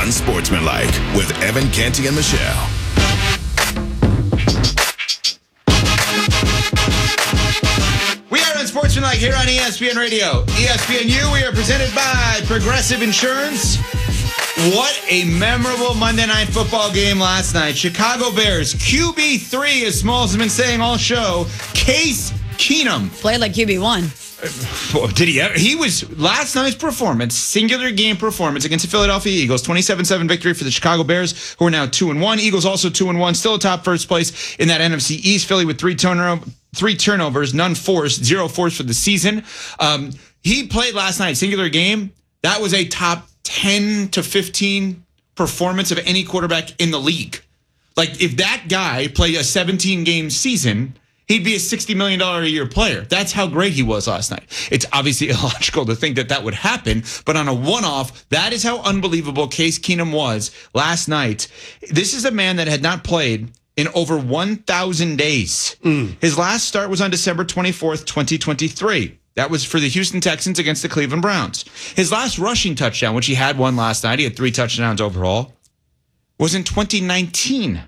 Unsportsmanlike with Evan Canty and Michelle. We are Unsportsmanlike here on ESPN Radio. ESPNU, we are presented by Progressive Insurance. What a memorable Monday Night Football game last night. Chicago Bears, QB3, as Smalls has been saying all show, Case Keenum. Played like QB1. Did he ever? He was last night's performance, singular game performance against the Philadelphia Eagles, 27-7 victory for the Chicago Bears, who are now 2-1. Eagles also 2-1, still atop first place in that NFC East. Philly with three turnovers, none forced, 0 forced for the season. He played last night, singular game. That was a top 10 to 15 performance of any quarterback in the league. Like, if that guy played a 17-game season, he'd be a $60 million a year player. That's how great he was last night. It's obviously illogical to think that that would happen, but on a one-off, that is how unbelievable Case Keenum was last night. This is a man that had not played in over 1,000 days. His last start was on December 24th, 2023. That was for the Houston Texans against the Cleveland Browns. His last rushing touchdown, which he had one last night, he had 3 touchdowns overall, was in 2019.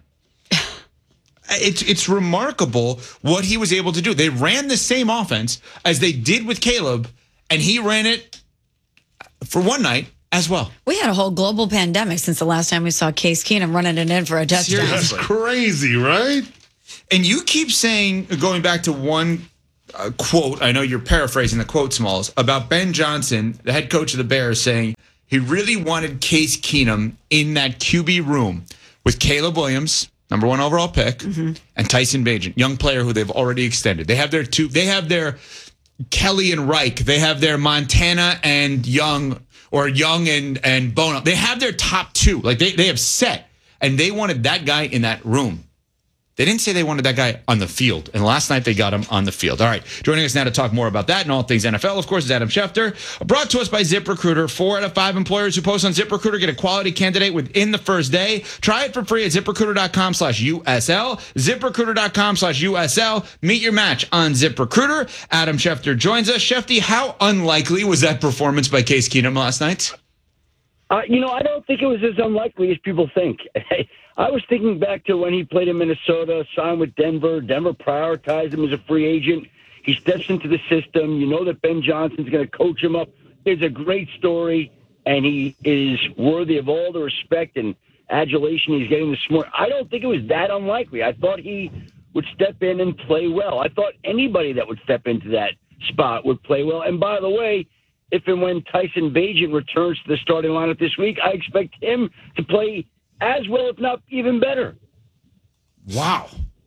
It's remarkable what he was able to do. They ran the same offense as they did with Caleb, and he ran it for one night as well. We had a whole global pandemic since the last time we saw Case Keenum running it in for a touchdown. That's crazy, right? And you keep saying, going back to one quote, I know you're paraphrasing the quote, Smalls, about Ben Johnson, the head coach of the Bears, saying he really wanted Case Keenum in that QB room with Caleb Williams, number 1 overall pick, and Tyson Bagent, young player who they've already extended. They have their Kelly and Reich. They have their Montana and Young, or Young and Bono. They have their top 2. Like, they have set, and they wanted that guy in that room. They didn't say they wanted that guy on the field, and last night they got him on the field. All right, joining us now to talk more about that and all things NFL, of course, is Adam Schefter. Brought to us by ZipRecruiter. 4 out of 5 employers who post on ZipRecruiter get a quality candidate within the first day. Try it for free at ZipRecruiter.com/USL. ZipRecruiter.com/USL. Meet your match on ZipRecruiter. Adam Schefter joins us. Shefty, how unlikely was that performance by Case Keenum last night? I don't think it was as unlikely as people think. I was thinking back to when he played in Minnesota, signed with Denver. Denver prioritized him as a free agent. He steps into the system. You know that Ben Johnson's going to coach him up. It's a great story, and he is worthy of all the respect and adulation he's getting this morning. I don't think it was that unlikely. I thought he would step in and play well. I thought anybody that would step into that spot would play well. And by the way, if and when Tyson Bagent returns to the starting lineup this week, I expect him to play as well, if not even better. Wow.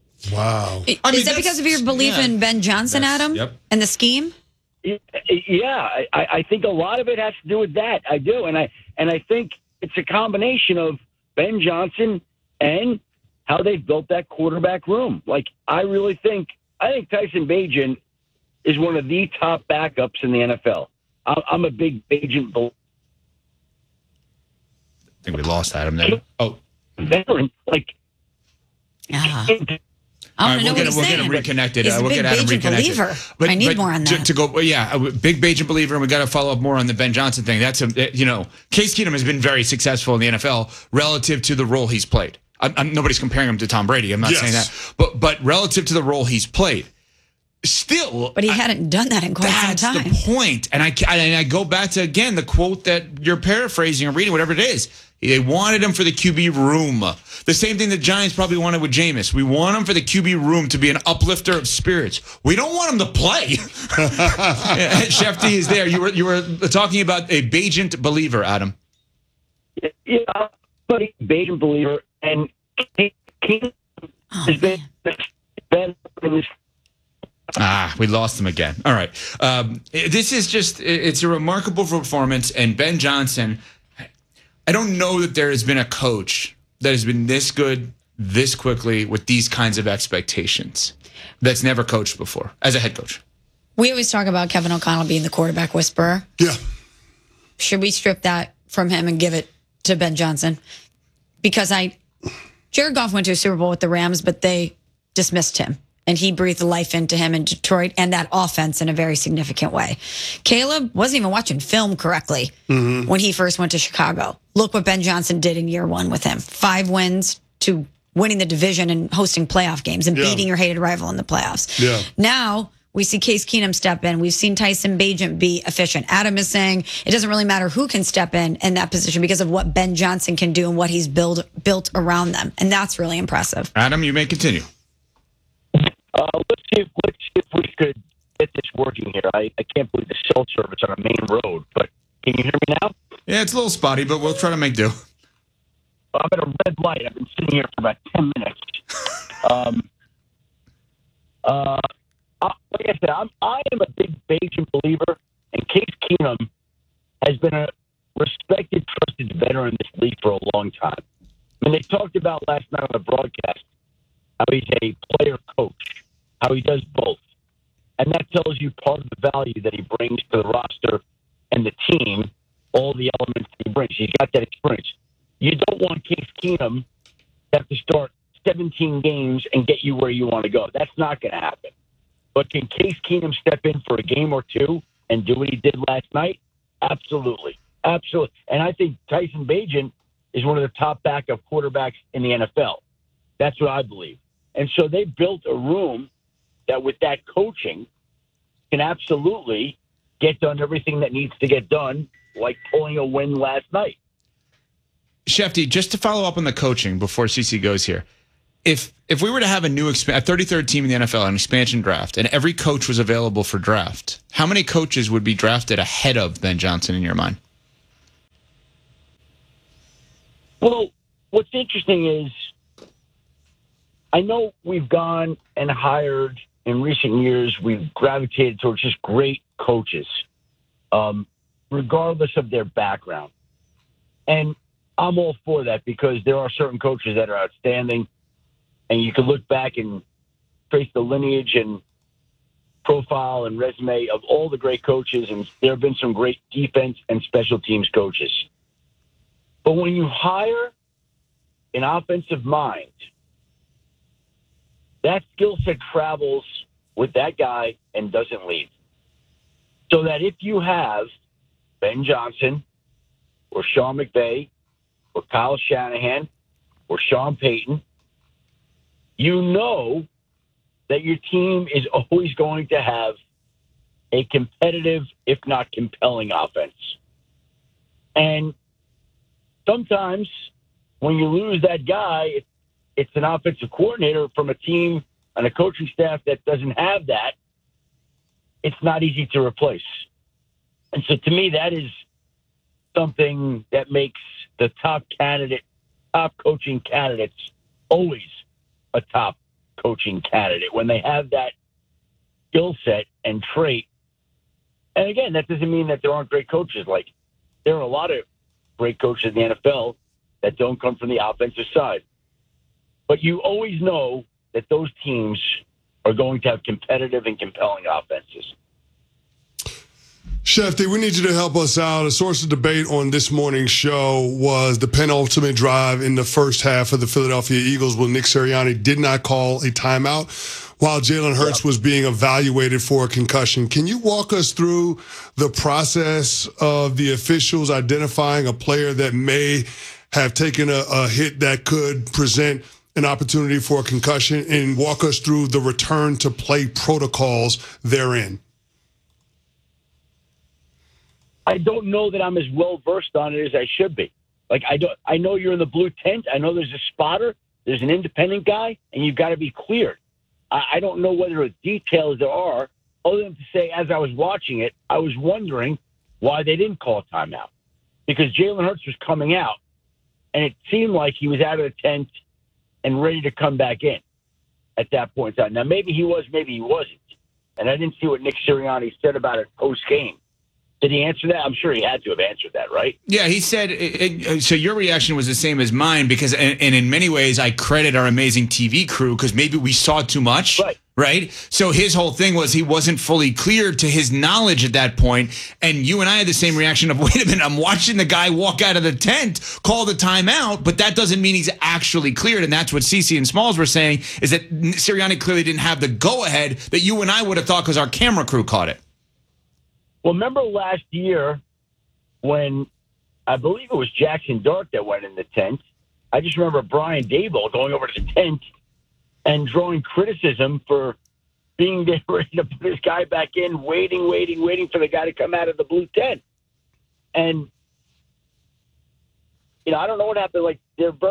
Is that because of your belief in Ben Johnson, Adam? Yep. And the scheme? Yeah, I think a lot of it has to do with that. I do, and I think it's a combination of Ben Johnson and how they built that quarterback room. Like, I think Tyson Bagent is one of the top backups in the NFL. I'm a big Bagent believer. I think we lost Adam there. Oh, veteran, like. Yeah. All right, we'll get him reconnected. He's a big Bagent believer. I need more on that. To go, a big Bagent believer, and we got to follow up more on the Ben Johnson thing. That's Case Keenum has been very successful in the NFL relative to the role he's played. Nobody's comparing him to Tom Brady. I'm not saying that, but relative to the role he's played. Still, but he hadn't done that in quite some time. That's the point. And I go back to, again, the quote that you're paraphrasing or reading, whatever it is. They wanted him for the QB room. The same thing the Giants probably wanted with Jameis. We want him for the QB room to be an uplifter of spirits. We don't want him to play. Shefty is there. You were talking about a Bagent believer, Adam. Yeah, but a Bagent believer, and King has been we lost him again. All right. This is it's a remarkable performance. And Ben Johnson, I don't know that there has been a coach that has been this good, this quickly, with these kinds of expectations, that's never coached before as a head coach. We always talk about Kevin O'Connell being the quarterback whisperer. Yeah. Should we strip that from him and give it to Ben Johnson? Because Jared Goff went to a Super Bowl with the Rams, but they dismissed him. And he breathed life into him in Detroit and that offense in a very significant way. Caleb wasn't even watching film correctly when he first went to Chicago. Look what Ben Johnson did in year 1 with him. 5 wins to winning the division and hosting playoff games and beating your hated rival in the playoffs. Yeah. Now we see Case Keenum step in. We've seen Tyson Bagent be efficient. Adam is saying it doesn't really matter who can step in that position because of what Ben Johnson can do and what he's built around them. And that's really impressive. Adam, you may continue. Let's see if we could get this working here. I can't believe the cell service on a main road, but can you hear me now? Yeah, it's a little spotty, but we'll try to make do. I'm at a red light. I've been sitting here for about 10 minutes. Like I said, I am a big Bayesian believer, and Case Keenum has been a respected, trusted veteran in this league for a long time. I mean, they talked about last night on the broadcast how he's a player coach, how he does both. And that tells you part of the value that he brings to the roster and the team, all the elements that he brings. He's got that experience. You don't want Case Keenum to have to start 17 games and get you where you want to go. That's not going to happen. But can Case Keenum step in for a game or two and do what he did last night? Absolutely. Absolutely. And I think Tyson Bagent is one of the top backup quarterbacks in the NFL. That's what I believe. And so they built a room that with that coaching can absolutely get done everything that needs to get done, like pulling a win last night. Shefty, just to follow up on the coaching before CC goes here. If we were to have a 33rd team in the NFL, an expansion draft, and every coach was available for draft, how many coaches would be drafted ahead of Ben Johnson in your mind? Well, what's interesting is I know we've gone and hired in recent years, we've gravitated towards just great coaches, regardless of their background. And I'm all for that because there are certain coaches that are outstanding, and you can look back and trace the lineage and profile and resume of all the great coaches, and there have been some great defense and special teams coaches. But when you hire an offensive mind, that skill set travels with that guy and doesn't leave. So that if you have Ben Johnson or Sean McVay or Kyle Shanahan or Sean Payton, you know that your team is always going to have a competitive, if not compelling, offense. And sometimes when you lose that guy, it's an offensive coordinator from a team and a coaching staff that doesn't have that. It's not easy to replace. And so to me, that is something that makes the top coaching candidates always a top coaching candidate when they have that skill set and trait. And again, that doesn't mean that there aren't great coaches. Like, there are a lot of great coaches in the NFL that don't come from the offensive side. But you always know that those teams are going to have competitive and compelling offenses. Shefty, we need you to help us out. A source of debate on this morning's show was the penultimate drive in the first half of the Philadelphia Eagles when Nick Sirianni did not call a timeout while Jalen Hurts was being evaluated for a concussion. Can you walk us through the process of the officials identifying a player that may have taken a hit that could present an opportunity for a concussion, and walk us through the return to play protocols therein? I don't know that I'm as well versed on it as I should be. Like, I know you're in the blue tent. I know there's a spotter, there's an independent guy, and you've got to be cleared. I don't know whether details there are, other than to say, as I was watching it, I was wondering why they didn't call a timeout. Because Jalen Hurts was coming out, and it seemed like he was out of the tent and ready to come back in at that point in time. Now, maybe he was, maybe he wasn't. And I didn't see what Nick Sirianni said about it post-game. Did he answer that? I'm sure he had to have answered that, right? Yeah, he said, so your reaction was the same as mine because, and in many ways, I credit our amazing TV crew because maybe we saw too much. Right. right? So his whole thing was he wasn't fully cleared to his knowledge at that point. And you and I had the same reaction of, wait a minute, I'm watching the guy walk out of the tent, call the timeout, but that doesn't mean he's actually cleared. And that's what CeCe and Smalls were saying, is that Sirianni clearly didn't have the go-ahead that you and I would have thought because our camera crew caught it. Well, remember last year when I believe it was Jackson Dart that went in the tent? I just remember Brian Daboll going over to the tent and drawing criticism for being there ready to put his guy back in, waiting for the guy to come out of the blue tent. And, I don't know what happened. Like,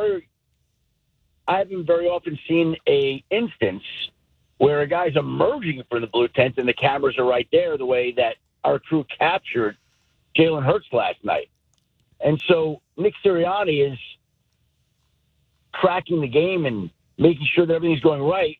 I haven't very often seen a instance where a guy's emerging from the blue tent and the cameras are right there the way that our crew captured Jalen Hurts last night. And so Nick Sirianni is cracking the game and making sure that everything's going right.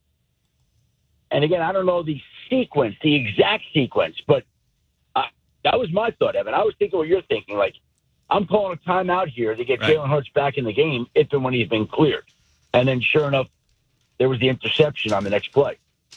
And again, I don't know the exact sequence, but that was my thought, Evan. I was thinking what you're thinking. Like, I'm calling a timeout here to get Jalen Hurts back in the game if and when he's been cleared. And then sure enough, there was the interception on the next play.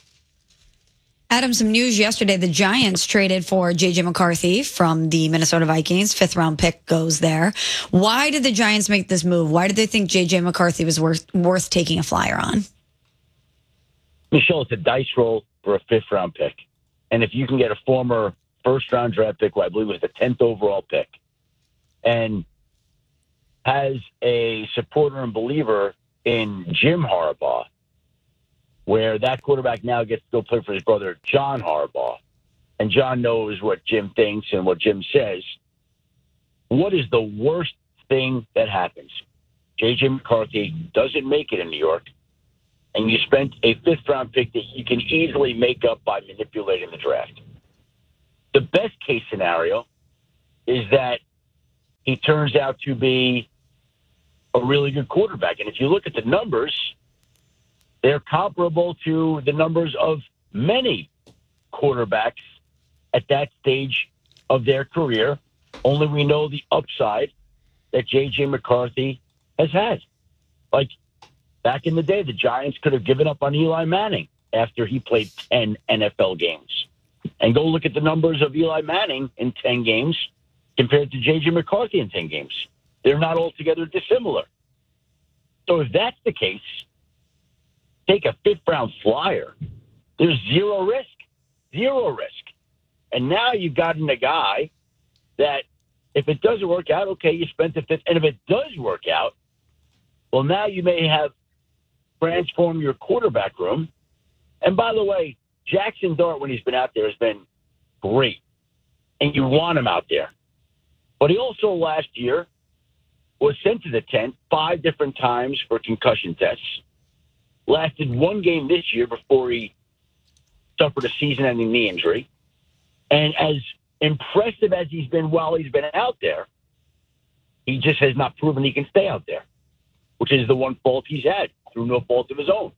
Adam, some news yesterday. The Giants traded for J.J. McCarthy from the Minnesota Vikings. 5th-round pick goes there. Why did the Giants make this move? Why did they think J.J. McCarthy was worth taking a flyer on? Michelle, it's a dice roll for a 5th-round pick. And if you can get a former first-round draft pick, who I believe was the 10th overall pick, and has a supporter and believer in Jim Harbaugh, where that quarterback now gets to go play for his brother, John Harbaugh. And John knows what Jim thinks and what Jim says. What is the worst thing that happens? J.J. McCarthy doesn't make it in New York, and you spent a 5th-round pick that you can easily make up by manipulating the draft. The best-case scenario is that he turns out to be a really good quarterback. And if you look at the numbers, they're comparable to the numbers of many quarterbacks at that stage of their career. Only we know the upside that J.J. McCarthy has had. Like, back in the day, the Giants could have given up on Eli Manning after he played 10 NFL games. And go look at the numbers of Eli Manning in 10 games compared to J.J. McCarthy in 10 games. They're not altogether dissimilar. So if that's the case, take a 5th-round flyer. There's zero risk. And now you've gotten a guy that if it doesn't work out, okay, you spent the 5th. And if it does work out, well, now you may have transformed your quarterback room. And by the way, Jackson Dart, when he's been out there, has been great. And you want him out there. But he also last year was sent to the tent 5 different times for concussion tests. Lasted 1 game this year before he suffered a season-ending knee injury. And as impressive as he's been while he's been out there, he just has not proven he can stay out there, which is the one fault he's had through no fault of his own.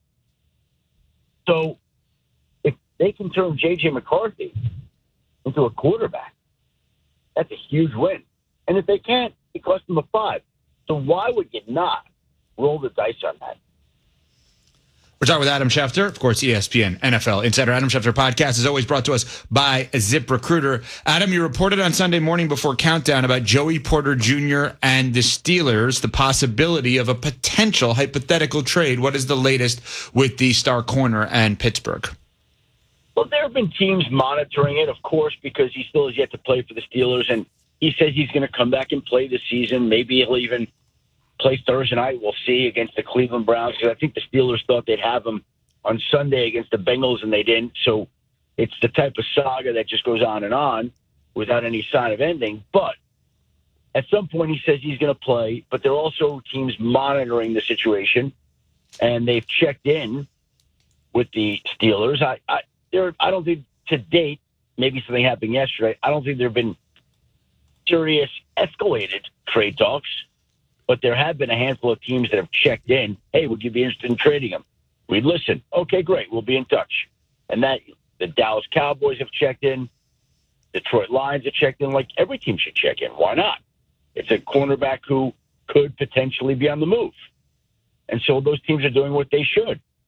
So if they can turn J.J. McCarthy into a quarterback, that's a huge win. And if they can't, it costs them a 5. So why would you not roll the dice on that? We're talking with Adam Schefter, of course, ESPN NFL Insider. Adam Schefter podcast is always brought to us by ZipRecruiter. Adam, you reported on Sunday morning before Countdown about Joey Porter Jr. and the Steelers, the possibility of a potential hypothetical trade. What is the latest with the star corner and Pittsburgh? Well, there have been teams monitoring it, of course, because he still has yet to play for the Steelers, and he says he's going to come back and play this season. Maybe he'll even play Thursday night. We'll see against the Cleveland Browns, because I think the Steelers thought they'd have him on Sunday against the Bengals, and they didn't. So it's the type of saga that just goes on without any sign of ending. But at some point, he says he's going to play, but there are also teams monitoring the situation, and they've checked in with the Steelers. I don't think to date, maybe something happened yesterday, I don't think there have been serious escalated trade talks, but there have been a handful of teams that have checked in. Hey, would you be interested in trading him? We'd listen. Okay, great. We'll be in touch. And that the Dallas Cowboys have checked in. Detroit Lions have checked in. Like, every team should check in. Why not? It's a cornerback who could potentially be on the move. And so those teams are doing what they should.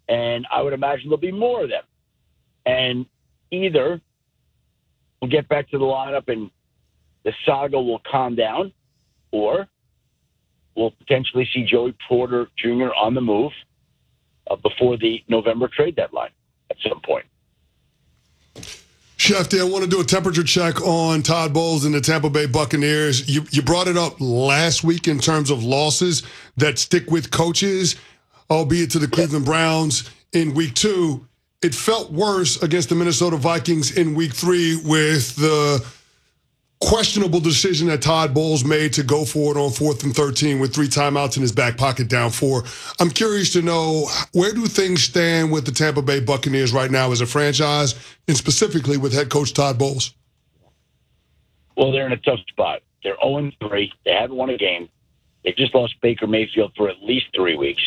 And I would imagine there'll be more of them. And either we'll get back to the lineup and the saga will calm down, or we'll potentially see Joey Porter Jr. on the move before the November trade deadline at some point. Shefty, I want to do a temperature check on Todd Bowles and the Tampa Bay Buccaneers. You brought it up last week in terms of losses that stick with coaches, albeit to the Cleveland Browns in week 2. It felt worse against the Minnesota Vikings in week 3 with the questionable decision that Todd Bowles made to go for it on 4th and 13 with 3 timeouts in his back pocket down 4. I'm curious to know, where do things stand with the Tampa Bay Buccaneers right now as a franchise, and specifically with head coach Todd Bowles? Well, they're in a tough spot. They're 0-3. They haven't won a game. They just lost Baker Mayfield for at least 3 weeks,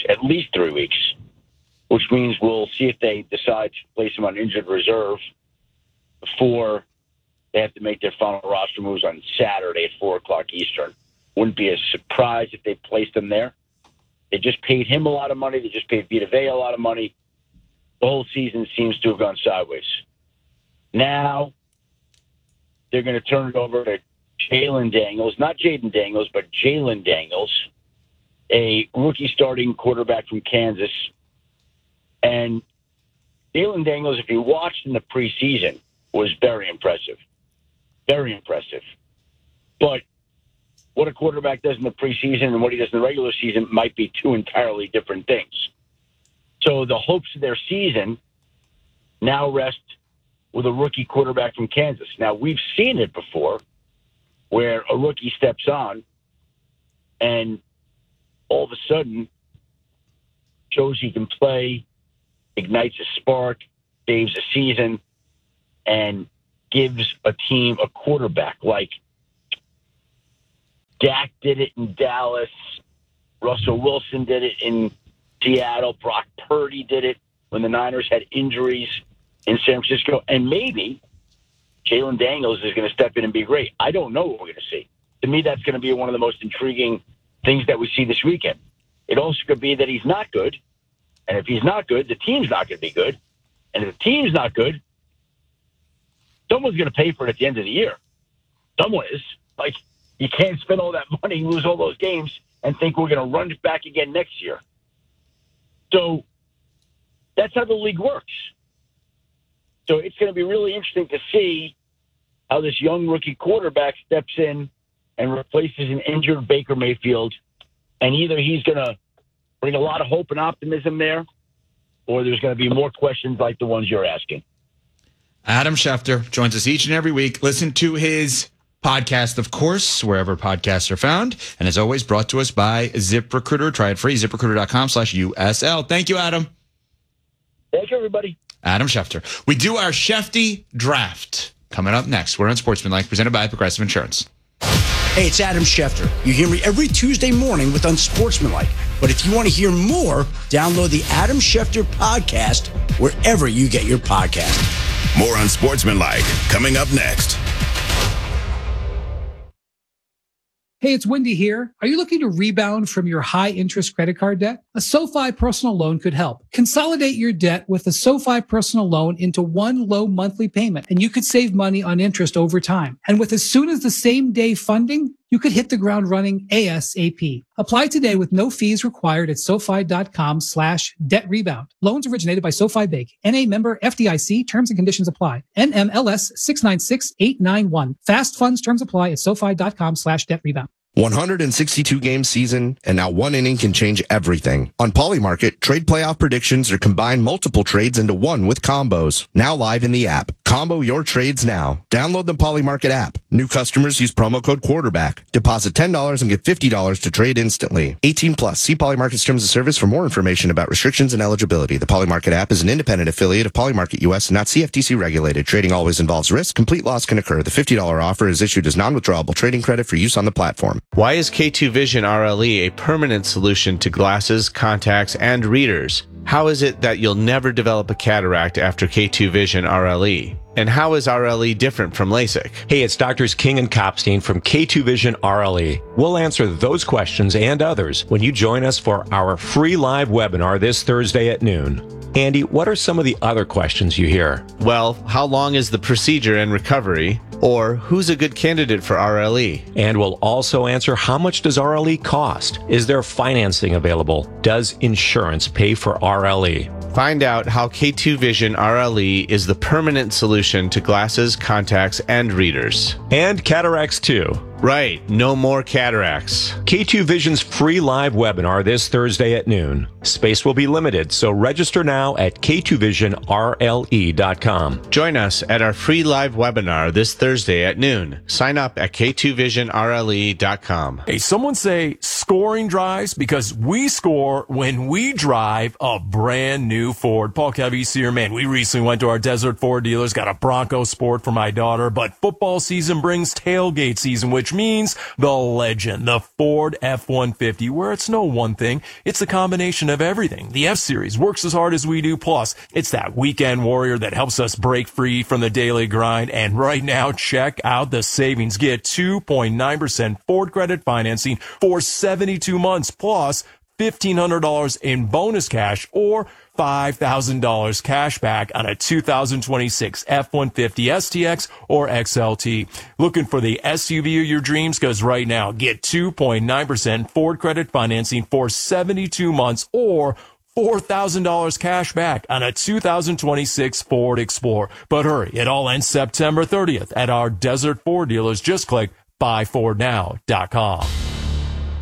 which means we'll see if they decide to place him on injured reserve before they have to make their final roster moves on Saturday at 4 o'clock Eastern. Wouldn't be a surprise if they placed him there. They just paid him a lot of money. They just paid Vita Vea a lot of money. The whole season seems to have gone sideways. Now they're going to turn it over to Jalen Daniels, not Jaden Daniels, but Jalen Daniels, a rookie starting quarterback from Kansas. And Jalen Daniels, if you watched in the preseason, was very impressive. Very impressive. But what a quarterback does in the preseason and what he does in the regular season might be 2 entirely different things. So the hopes of their season now rest with a rookie quarterback from Kansas. Now, we've seen it before where a rookie steps on and all of a sudden shows he can play, ignites a spark, saves a season, and gives a team a quarterback. Like Dak did it in Dallas, Russell Wilson did it in Seattle, Brock Purdy did it when the Niners had injuries in San Francisco, and maybe Jalen Daniels is going to step in and be great. I don't know what we're going to see. To me, that's going to be one of the most intriguing things that we see this weekend. It also could be that he's not good, and if he's not good, the team's not going to be good, and if the team's not good, someone's going to pay for it at the end of the year. Someone is. Like, you can't spend all that money, lose all those games, and think we're going to run it back again next year. So that's how the league works. So it's going to be really interesting to see how this young rookie quarterback steps in and replaces an injured Baker Mayfield. And either he's going to bring a lot of hope and optimism there, or there's going to be more questions like the ones you're asking. Adam Schefter joins us each and every week. Listen to his podcast, of course, wherever podcasts are found. And as always, brought to us by ZipRecruiter. Try it free, ZipRecruiter.com/USL. Thank you, Adam. Thank you, everybody. Adam Schefter. We do our Shefty draft coming up next. We're on Sportsmanlike, presented by Progressive Insurance. Hey, it's Adam Schefter. You hear me every Tuesday morning with Unsportsmanlike. But if you want to hear more, download the Adam Schefter podcast wherever you get your podcast. More on Sportsmanlike coming up next. Hey, it's Wendy here. Are you looking to rebound from your high-interest credit card debt? A SoFi personal loan could help. Consolidate your debt with a SoFi personal loan into one low monthly payment, and you could save money on interest over time. And with as soon as the same day funding, you could hit the ground running ASAP. Apply today with no fees required at SoFi.com/debt rebound. Loans originated by SoFi Bank. NA member FDIC. Terms and conditions apply. NMLS 696891. Fast funds terms apply at SoFi.com/debt rebound. 162-game season, and now one inning can change everything. On Polymarket, trade playoff predictions are combine multiple trades into one with combos. Now live in the app. Combo your trades now. Download the Polymarket app. New customers use promo code quarterback. Deposit $10 and get $50 to trade instantly. 18 plus. See Polymarket's terms of service for more information about restrictions and eligibility. The Polymarket app is an independent affiliate of Polymarket US and not CFTC regulated. Trading always involves risk. Complete loss can occur. The $50 offer is issued as non-withdrawable trading credit for use on the platform. Why is K2 Vision RLE a permanent solution to glasses, contacts, and readers? How is it that you'll never develop a cataract after K2 Vision RLE? And how is RLE different from LASIK? Hey, it's Doctors King and Kopstein from K2 Vision RLE. We'll answer those questions and others when you join us for our free live webinar this Thursday at noon. Andy, what are some of the other questions you hear? Well, how long is the procedure and recovery? Or who's a good candidate for RLE? And we'll also answer, how much does RLE cost? Is there financing available? Does insurance pay for RLE? Find out how K2 Vision RLE is the permanent solution to glasses, contacts, and readers. And cataracts too. Right, no more cataracts. K2 Vision's free live webinar this Thursday at noon. Space will be limited, so register now at k2visionrle.com. Join us at our free live webinar this Thursday at noon. Sign up at k2visionrle.com. Hey, someone say scoring drives, because we score when we drive a brand new Ford. Paul Cavese here, man. We recently went to our Desert Ford dealers, got a Bronco Sport for my daughter, but football season brings tailgate season, which means the legend, the Ford F-150, where it's no one thing, it's a combination of everything. The F-Series works as hard as we do, plus it's that weekend warrior that helps us break free from the daily grind. And right now, check out the savings. Get 2.9% Ford credit financing for 72 months, plus $1,500 in bonus cash or $5,000 cash back on a 2026 F-150 STX or XLT. Looking for the SUV of your dreams? Because right now, get 2.9% Ford credit financing for 72 months or $4,000 cash back on a 2026 Ford Explorer. But hurry, it all ends September 30th at our Desert Ford dealers. Just click buyfordnow.com.